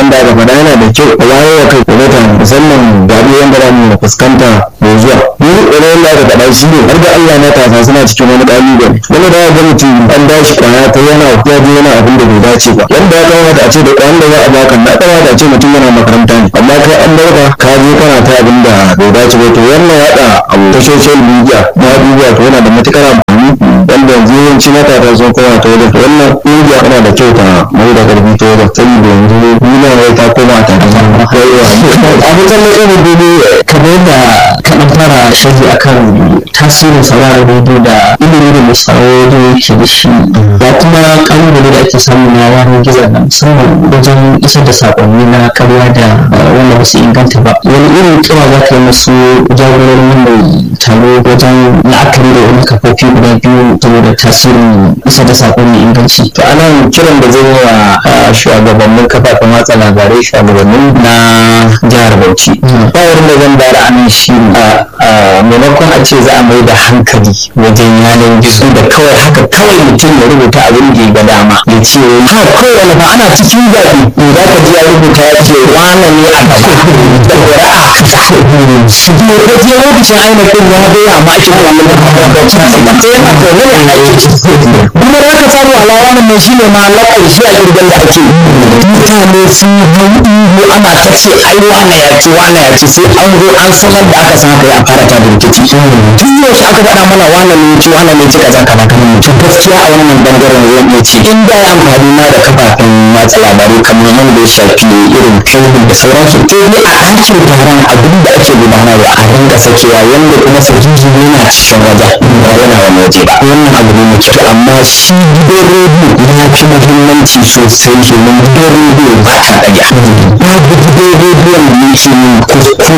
da aka faɗa yana da kyau a wayar wa kai kwamita musamman zaɓe wanda za mu fuskanta mai zuwa ni ƙwararren da aka faɗa shi ne har da Allah na tasa suna cikin wani ƙalubale wani da ya ga mutum an dashi kwaya ta yana yaje yana abin da bai dace ba wanda ya kamata a ce da ƙwayan da za a baka na kamata a ce mutum yana makaranta ne amma kai an dauka ka je kana ta abin da bai dace ba to wannan yaɗa abu ta social media na abubuwa to yana da matuƙar amfani wanda yanzu yawanci matasa sun koma ta wajen wannan ƙungiya yana da kyau ta mai da ƙarfi ta wajen saboda yanzu duniya wai ta koma a tare da a fitar da tsoro dole kamar yadda ka ɗan fara sharhi akan tasirin sauraron rediyo da ilimi da musawar rediyo ke da shi ya kuma ƙalubale da ake samu na yanar gizo na musamman wajen isar da saƙonni na karya da wanda ba su inganta ba wani irin kira za ka yi musu jagororin wannan taro wajen la'akari da wani kafofi guda biyu saboda tasirin isar da saƙonni inganci. to anan kiran da zai yi wa shugabannin kafafen watsa labarai shugabannin na jihar Bauchi bayan da zan bayar anan shi maimakon a ce za a mai da hankali wajen yanar gizo da kawai haka kawai mutum ya rubuta abin da ya ga dama ya ce ha kawai wani ba ana cikin zaɓe za ka ji ya rubuta ya ce wane ne a gaba da ƙura'a su biyo ko je lokacin ainihin ya bai amma ake kuma wani bauchi sai yana kone a aiki kuma da aka samu alawa nan shi ne ma na ƙarshe a girgin da ake mutane sun hau ana ta ce ai wane ya ce sai an zo an sanar da aka san haka ya fara ta da rikici tun yaushe aka faɗa mana wane ne ce kaza kaza kan mutum gaskiya a wannan bangaren zan iya ce in da ya amfani ma da kafafen watsa labarai kamar man da ya shafi irin facebook da sauransu to ni a ɗakin taron abin da ake gudanarwa a rinka sakewa wanda kuma sahihi yana cikin waje ba yana wani waje ba wannan abu ne mai kyau amma shi gidan rediyo ya fi muhimmanci sosai domin gidan rediyo ba ta ɗaya babu gidan rediyon da yake yin kuskure